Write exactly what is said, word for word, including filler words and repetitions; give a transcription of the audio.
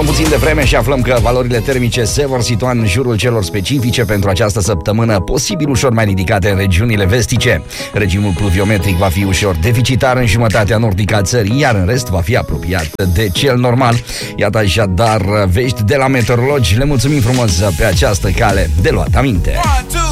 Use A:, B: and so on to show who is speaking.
A: luăm puțin de vreme și aflăm că valorile termice se vor situa în jurul celor specifice pentru această săptămână, posibil ușor mai ridicate în regiunile vestice. Regimul pluviometric va fi ușor deficitar în jumătatea nordică a țării, iar în rest va fi apropiat de cel normal. Iată așadar vești de la meteorologi. Le mulțumim frumos pe această cale de luat aminte. One, two.